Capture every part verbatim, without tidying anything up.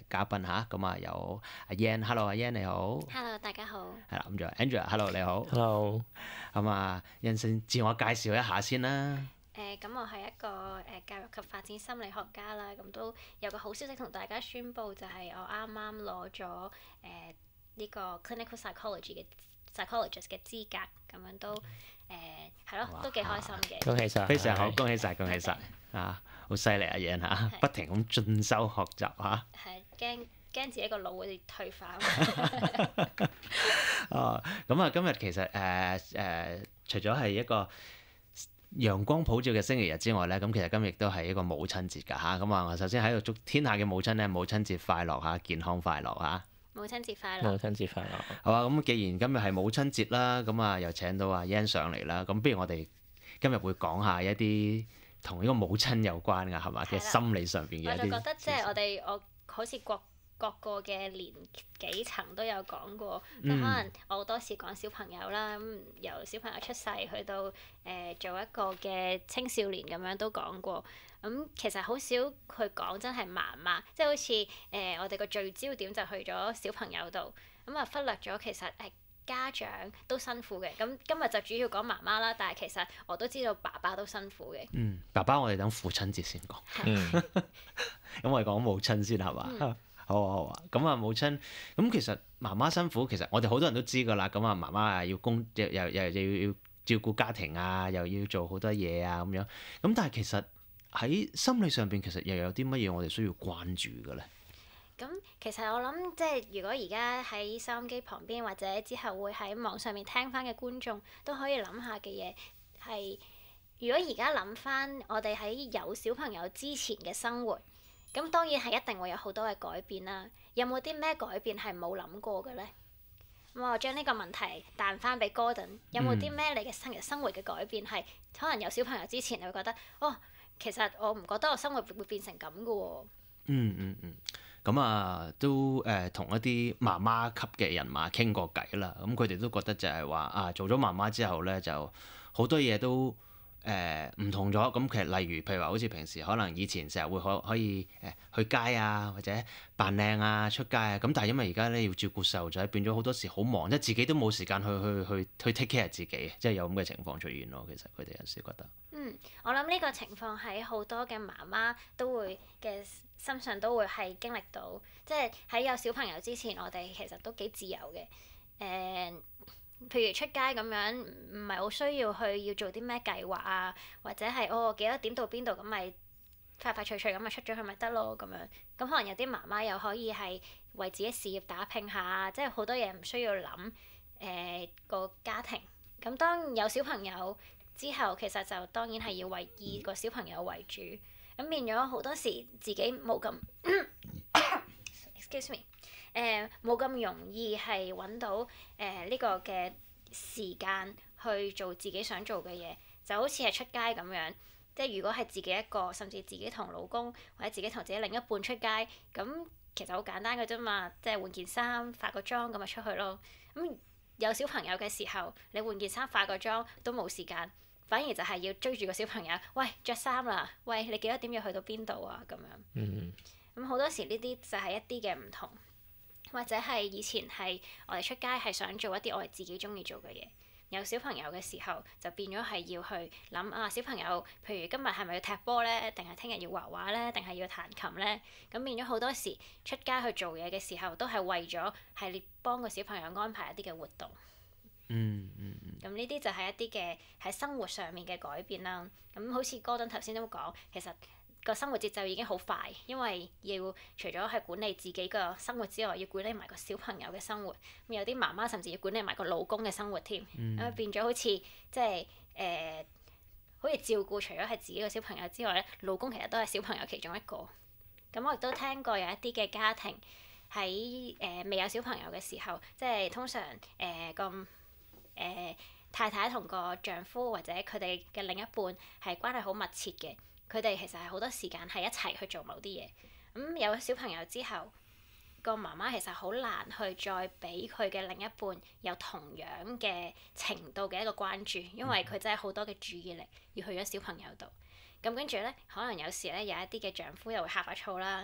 嘉賓嚇，咁啊有阿 Yan，Hello 阿 Yan 你好 Hello，大家好。 係啦，咁仲有 Andrea，Hello 你好 Hello， 咁啊，Yan先自我介紹一下先啦。 誒咁、呃、我係一個誒、呃、教育及發展心理學家啦，咁都有個好消息同大家宣佈，就係我啱啱攞咗誒呢個 clinical psychology 嘅 psychologist 嘅資格，咁樣都誒係咯，都幾開心嘅。 恭喜晒！ 非常好，恭喜晒，恭喜晒！啊，好犀利啊 Yan 嚇，不停咁進修學習嚇。 係驚驚自己個腦會退化。 啊，咁啊，今日其實誒誒、呃呃，除咗係一個陽光普照嘅星期日之外咧，咁其實今日亦都係一個母親節㗎嚇。咁啊，我首先喺度祝天下嘅母親咧，母親節快樂嚇，健康快樂嚇。 母親節快樂！ 母親節快樂！ 好啊，咁既然今日係母親節啦，咁啊又請到阿 Yan 上嚟啦，咁不如我哋今日會講下一啲同呢個母親有關㗎，係嘛嘅心理上邊嘅一啲。 我就覺得即係我哋我好似各各個嘅年紀層都有講過，即係、 嗯、 可能我好多時講小朋友啦，咁由小朋友出世去到誒、呃、做一個嘅青少年咁樣都講過。咁、嗯、其實好少去講真係媽媽，即係好似誒、呃、我哋個聚焦點就去咗小朋友度，咁、嗯、啊忽略咗其實誒、呃、家長都辛苦嘅。咁、嗯、今日就主要講媽媽啦，但係其實我都知道爸爸都辛苦嘅。 嗯，爸爸我哋等父親節先講。 嗯， 咁我哋講母親先係嘛？ 嗯好啊好啊，咁啊母親，咁其實媽媽辛苦，其實我哋好多人都知㗎啦。咁啊媽媽啊要工，又又又要要照顧家庭啊，又要做好多嘢啊咁樣。咁但係其實喺心理上邊，其實又有啲乜嘢我哋需要關注嘅咧？ 咁其實我諗，即係如果而家喺收音機旁邊，或者之後會喺網上面聽翻嘅觀眾，都可以諗下嘅嘢係，如果而家諗翻我哋喺有小朋友之前嘅生活。咁當然係一定會有好多嘅改變啦。有冇啲咩改變係冇諗過嘅咧？咁我將呢個問題彈翻俾 Gordon，有冇啲咩你嘅生生活嘅改變係可能有小朋友之前你會覺得，哦，其實我唔覺得我生活會變成咁嘅喎。 嗯嗯嗯，咁啊都誒同、呃、一啲媽媽級嘅人馬傾過偈啦。咁佢哋都覺得就係話啊，做咗媽媽之後咧，就好多嘢都。誒唔、呃、同咗，咁其實例如譬如話，好似平時可能以前成日會可可以誒、呃、去街啊，或者扮靚啊，出街啊，咁但係因為而家咧要照顧細路仔，變咗好多時好忙，即係自己都冇時間去去去去 take care 自己，即係有咁嘅情況出現咯。其實佢哋有時覺得， 嗯，我諗呢個情況喺好多嘅媽媽都會嘅身上都會係經歷到，即係喺有小朋友之前，我哋其實都幾自由嘅，誒、呃。譬如出街咁樣，唔係好需要去要做啲咩計劃啊，或者係哦幾多點到邊度咁咪快快脆脆咁咪出咗去咪得咯咁樣。咁可能有啲媽媽又可以係為自己事業打拼下，即係好多嘢唔需要諗誒、呃、個家庭。咁當有小朋友之後，其實就當然係要為以個小朋友為主。咁變咗好多時自己冇咁，excuse me。誒冇咁容易係揾到誒呢、呃這個嘅時間去做自己想做嘅嘢，就好似係出街咁樣。即係如果係自己一個，甚至自己同老公或者自己同自己另一半出街，咁其實好簡單嘅啫嘛。即係換件衫、化個妝咁咪出去咯。咁有小朋友嘅時候，你換件衫、化個妝都冇時間，反而就係要追住個小朋友，喂着衫啦，喂你幾多點要去到邊度啊？咁樣。 嗯。 咁好多時呢啲就係一啲嘅唔同。或者係以前係我哋出街係想做一啲我哋自己中意做嘅嘢，有小朋友嘅時候就變咗係要去諗啊小朋友，譬如今日係咪要踢波咧，定係聽日要畫畫咧，定係要彈琴咧？咁變咗好多時出街去做嘢嘅時候，都係為咗係你幫個小朋友安排一啲嘅活動。 嗯嗯嗯。 咁呢啲就係一啲嘅喺生活上面嘅改變啦。咁好似Gordon頭先都講，其實。個生活節奏已經好快，因為要除咗係管理自己個生活之外，要管理埋個小朋友嘅生活。咁有啲媽媽甚至要管理埋個老公嘅生活添，咁、嗯、變咗好似即係誒，好似照顧除咗係自己個小朋友之外咧，老公其實都係小朋友其中一個。咁我亦都聽過有一啲嘅家庭喺誒、呃、未有小朋友嘅時候，即係通常誒個誒太太同個丈夫或者佢哋嘅另一半係關係好密切嘅。佢哋其實係好多時間係一齊去做某啲嘢。咁、嗯、有咗小朋友之後，個媽媽其實好難去再俾佢嘅另一半有同樣嘅程度嘅一個關注，因為佢真係好多嘅注意力要去咗小朋友度。咁跟住咧，可能有時咧有一啲嘅丈夫又會呷下醋啦，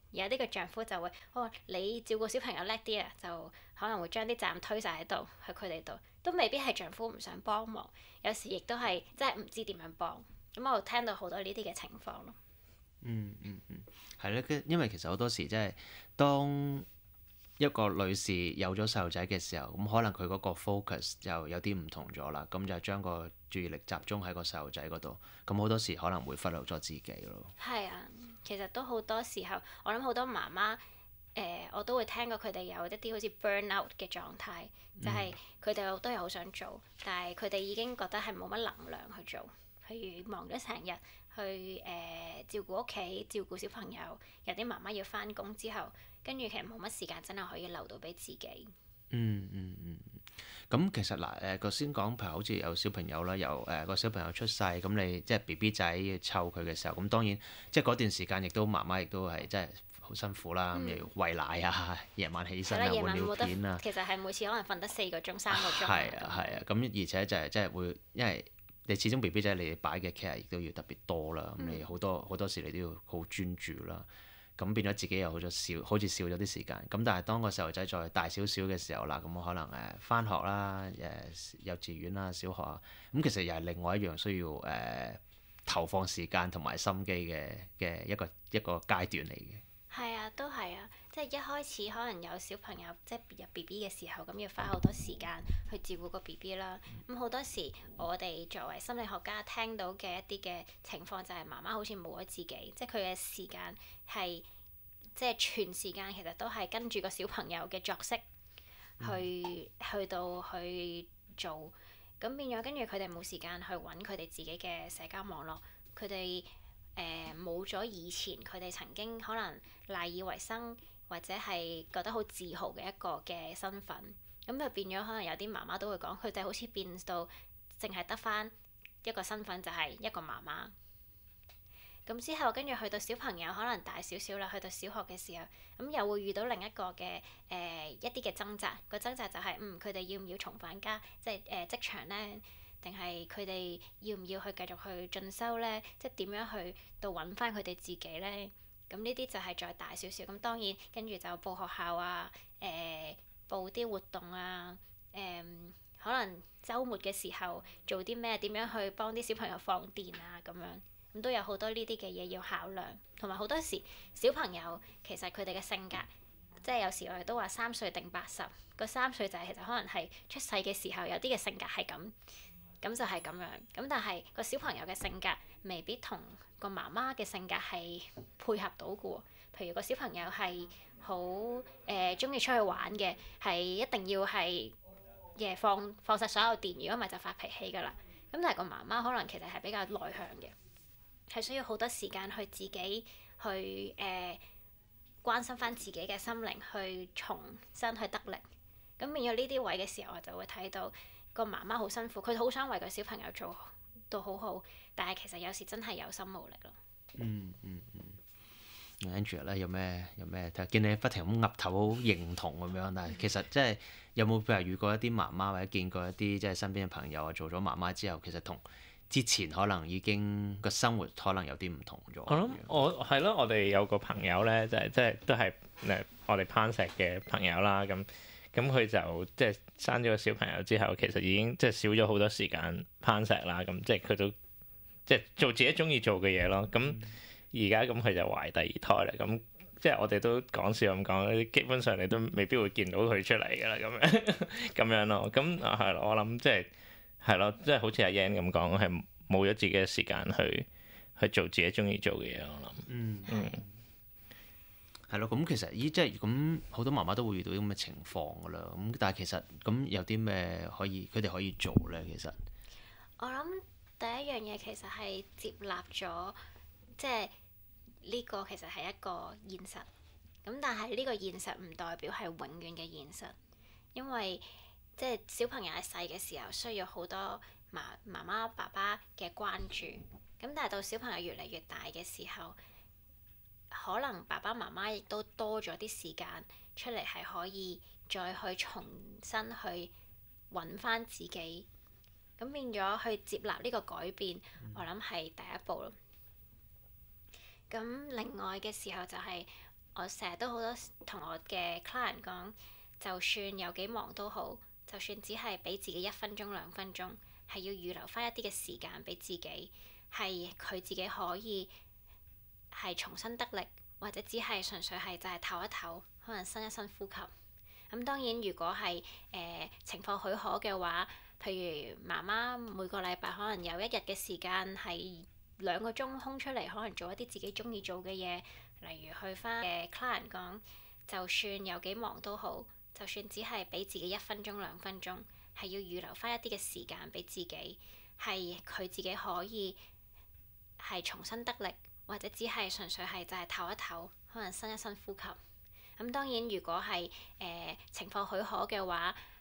而家呢個丈夫就會，哦，你照顧小朋友叻啲啊，就可能會將啲責任推晒喺度，喺佢哋度，都未必係丈夫唔想幫忙，有時亦都係真係唔知點樣幫。咁我聽到好多呢啲嘅情況咯。 嗯嗯嗯，係咧，跟因為其實好多時即係當一個女士有咗細路仔嘅時候，咁可能佢嗰個 focus 就有啲唔同咗啦，咁就將個注意力集中喺個細路仔嗰度，咁好多時可能會忽略咗自己咯。 係啊，其實都好多時候，我諗好多媽媽誒、呃，我都會聽過佢哋有一啲好似 burn out 嘅狀態，就係佢哋都有好想做，但係佢哋已經覺得係冇乜能量去做，譬如忙咗成日。去誒、呃、照顧屋企、照顧小朋友，有啲媽媽要返工之後，跟住其實冇乜時間真係可以留到俾自己。 嗯嗯嗯。咁其實嗱誒，個先講譬如好似有小朋友啦，由誒個小朋友出世，咁你即係 B B 仔要湊佢嘅時候，咁當然即係嗰段時間亦都媽媽亦都係真係好辛苦啦，咁又、嗯、要餵奶啊，夜晚起身啊，換尿片啊。 其實係每次可能瞓得四個鐘、三個鐘。 係啊係啊，咁、啊、而且就係即係會因為。你始終 B B 仔你擺嘅 care 亦都要特別多啦，咁、嗯、你好多好多時你都要好專注啦，咁變咗自己又好咗少，好似少咗啲時間。咁但係當個細路仔再大少少嘅時候啦，咁可能誒返學啦、誒幼稚園啦、小學啊，咁其實又係另外一樣需要誒、呃、投放時間同埋心機嘅嘅一個一個階段嚟嘅。 係啊，都係啊，即係一開始可能有小朋友即係入 B B 嘅時候，咁要花好多時間去照顧個 B B 啦。咁好多時我哋作為心理學家聽到嘅一啲嘅情況就係媽媽好似冇咗自己，即係佢嘅時間係即係全時間其實都係跟住個小朋友嘅作息去去到去做，咁變咗跟住佢哋冇時間去揾佢哋自己嘅社交網絡，佢哋。誒冇咗以前佢哋曾經可能賴以為生或者係覺得好自豪嘅一個嘅身份，咁就變咗可能有啲媽媽都會講，佢哋好似變到淨係得返一個身份就係一個媽媽。咁之後跟住去到小朋友可能大少少啦，去到小學嘅時候，咁又會遇到另一個嘅誒、呃、一啲嘅掙扎，個掙扎就係、是、嗯佢哋要唔要重返家，即係誒、呃、職場咧？定係佢哋要唔要去繼續去進修咧？即係點樣去到揾翻佢哋自己咧？咁呢啲就係再大少少。咁當然跟住就報學校啊，誒、呃、報啲活動啊，誒、呃、可能週末嘅時候做啲咩？點樣去幫啲小朋友放電啊？咁樣咁都有好多呢啲嘅嘢要考量。同埋好多時小朋友其實佢哋嘅性格，即係有時我哋都話三歲定八十。個三歲就係其實可能係出世嘅時候有啲嘅性格係咁。咁就係咁樣，咁但係個小朋友嘅性格未必同個媽媽嘅性格係配合到嘅喎。譬如個小朋友係好誒中意出去玩嘅，係一定要係嘅放放曬所有電，如果唔係就發脾氣㗎啦。咁但係個媽媽可能其實係比較內向嘅，係需要好多時間去自己去誒、呃、關心翻自己嘅心靈，去重新去得力。咁變咗呢啲位嘅時候，我就會睇到。個媽媽好辛苦，佢好想為個小朋友做到好好，但係其實有時真係有心無力咯。 嗯嗯嗯。Andrea 咧有咩有咩？睇見你不停咁岌頭好認同咁樣，但係其實即係有冇譬如遇過一啲媽媽或者見過一啲即係身邊嘅朋友啊，做咗媽媽之後，其實同之前可能已經個生活可能有啲唔同咗。 我諗我係咯，我哋有個朋友咧，就係即係都係誒我哋攀石嘅朋友啦，咁。咁佢就即係生咗個小朋友之後，其實已經即係少咗好多時間攀石啦。咁即係佢都即係做自己中意做嘅嘢咯。咁而家咁佢就懷第二胎啦。咁即係我哋都講笑咁講，基本上你都未必會見到佢出嚟㗎啦。咁樣咁樣咯。咁啊係咯，我諗即係係咯，即係好似阿 Yan 咁講，係冇咗自己嘅時間去去做自己中意做嘅嘢。我諗嗯嗯。 係咯，咁其實依即係咁好多媽媽都會遇到啲咁嘅情況㗎啦。咁但係其實咁有啲咩可以佢哋可以做咧？其實我諗第一樣嘢其實係接納咗，即係呢個其實係一個現實。咁但係呢個現實唔代表係永遠嘅現實，因為即係小朋友係細嘅時候需要好多媽媽媽爸爸嘅關注。咁但係到小朋友越嚟越大嘅時候，可能爸爸媽媽亦都多咗啲時間出嚟，係可以再去重新去揾翻自己，咁變咗去接納呢個改變，嗯、我諗係第一步咯。咁另外嘅時候就係、是、 我成日都好多同我嘅 client 講，就算有幾忙都好，就算只係俾自己一分鐘兩分鐘，係要預留翻一啲嘅時間俾自己，係佢自己可以係重新得力，或者只係純粹係就係唞一唞，可能伸一伸呼吸。咁當然，如果係誒、呃、情況許可嘅話，譬如媽媽每個禮拜可能有一日嘅時間係兩個鐘空出嚟，可能做一啲自己中意做嘅嘢，例如去翻嘅 client 講，就算有幾忙都好，就算只係俾自己一分鐘兩分鐘，係要預留翻一啲嘅時間俾自己，係佢自己可以係重新得力，或者只係純粹係就係唞一唞，可能伸一伸呼吸。咁當然，如果係誒、呃、情況許可嘅話，